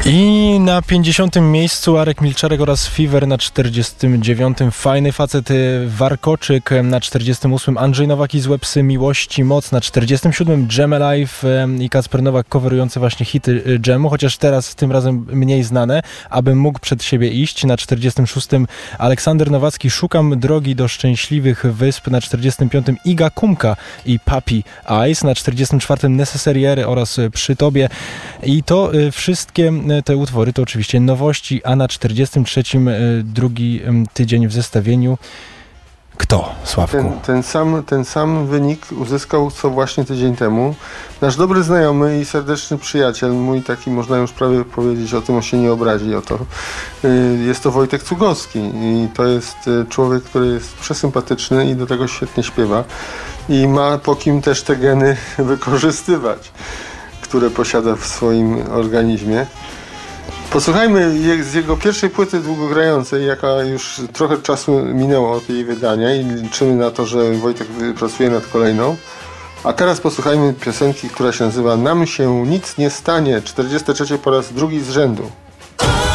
I na 50. miejscu Arek Milczarek oraz Fever na 49. Fajny facet Warkoczyk na 48. Andrzej Nowak i Złe psy Miłości Moc na 47. Jam Alive i Kacper Nowak coverujący właśnie hity Jamu, chociaż teraz tym razem mniej znane. Abym mógł przed siebie iść na 46. Aleksander Nowacki Szukam drogi do szczęśliwych wysp na 45. Iga Kumka i Papi Eyes na 44. Necessariery oraz Przy tobie. I to wszystkie te utwory to oczywiście nowości, a na 43. drugi tydzień w zestawieniu. Kto, Sławku? Ten sam wynik uzyskał co właśnie tydzień temu nasz dobry znajomy i serdeczny przyjaciel, mój taki, można już prawie powiedzieć, o tym on się nie obrazi o to. Jest to Wojtek Cugowski i to jest człowiek, który jest przesympatyczny i do tego świetnie śpiewa i ma po kim też te geny wykorzystywać, które posiada w swoim organizmie. Posłuchajmy z jego pierwszej płyty długogrającej, jaka już trochę czasu minęło od jej wydania i liczymy na to, że Wojtek pracuje nad kolejną. A teraz posłuchajmy piosenki, która się nazywa Nam się nic nie stanie, 43 po raz drugi z rzędu.